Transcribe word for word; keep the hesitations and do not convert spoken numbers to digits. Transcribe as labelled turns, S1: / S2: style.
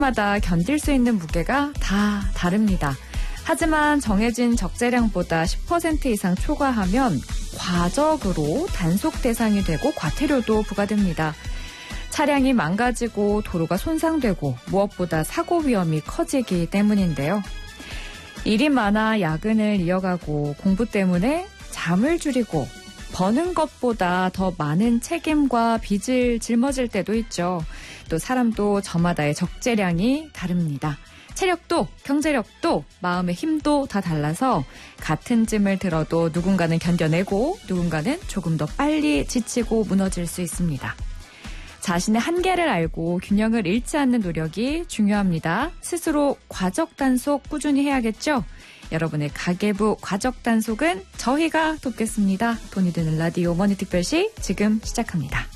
S1: 마다 견딜 수 있는 무게가 다 다릅니다. 하지만 정해진 적재량보다 십 퍼센트 이상 초과하면 과적으로 단속 대상이 되고 과태료도 부과됩니다. 차량이 망가지고 도로가 손상되고 무엇보다 사고 위험이 커지기 때문인데요. 일이 많아 야근을 이어가고 공부 때문에 잠을 줄이고 버는 것보다 더 많은 책임과 빚을 짊어질 때도 있죠. 또 사람도 저마다의 적재량이 다릅니다. 체력도 경제력도 마음의 힘도 다 달라서 같은 짐을 들어도 누군가는 견뎌내고 누군가는 조금 더 빨리 지치고 무너질 수 있습니다. 자신의 한계를 알고 균형을 잃지 않는 노력이 중요합니다. 스스로 과적 단속 꾸준히 해야겠죠? 여러분의 가계부 과적 단속은 저희가 돕겠습니다. 돈이 드는 라디오 머니특별시 지금 시작합니다.